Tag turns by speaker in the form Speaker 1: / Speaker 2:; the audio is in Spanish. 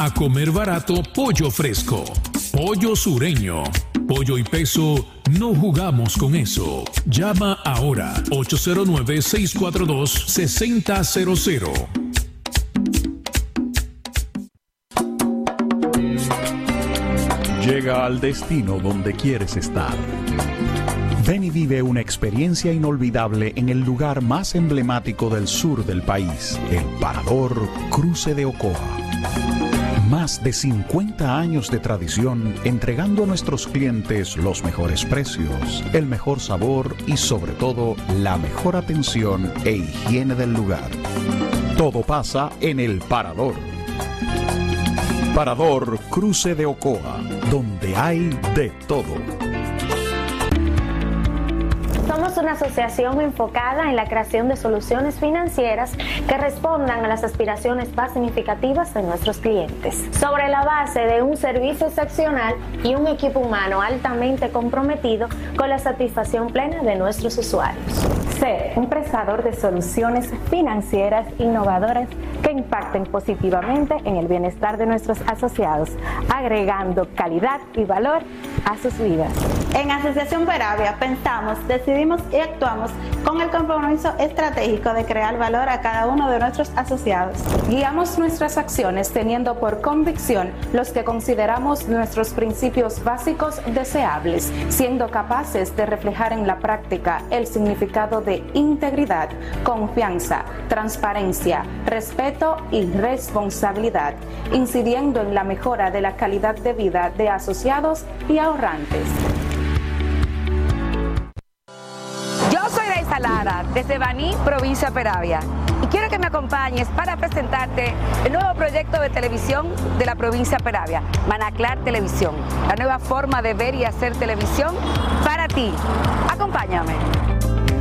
Speaker 1: a comer barato pollo fresco. Pollo Sureño. Pollo y peso, no jugamos con eso. Llama ahora 809-642-6000.
Speaker 2: Llega al destino donde quieres estar. Ven y vive una experiencia inolvidable en el lugar más emblemático del sur del país, el Parador Cruce de Ocoa. Más de 50 años de tradición entregando a nuestros clientes los mejores precios, el mejor sabor y sobre todo la mejor atención e higiene del lugar. Todo pasa en el Parador. Parador Cruce de Ocoa, donde hay de todo.
Speaker 3: Somos una asociación enfocada en la creación de soluciones financieras que respondan a las aspiraciones más significativas de nuestros clientes, sobre la base de un servicio excepcional y un equipo humano altamente comprometido con la satisfacción plena de nuestros usuarios.
Speaker 4: Ser un prestador de soluciones financieras innovadoras que impacten positivamente en el bienestar de nuestros asociados, agregando calidad y valor a sus vidas.
Speaker 5: En Asociación Peravia pensamos, decidimos y actuamos con el compromiso estratégico de crear valor a cada uno de nuestros asociados.
Speaker 4: Guiamos nuestras acciones teniendo por convicción los que consideramos nuestros principios básicos deseables, siendo capaces de reflejar en la práctica el significado de integridad, confianza, transparencia, respeto y responsabilidad, incidiendo en la mejora de la calidad de vida de asociados y ahorrantes.
Speaker 6: Yo soy Raiza Lara, desde Baní, provincia Peravia, y quiero que me acompañes para presentarte el nuevo proyecto de televisión de la provincia Peravia, Manaclar Televisión, la nueva forma de ver y hacer televisión para ti. Acompáñame.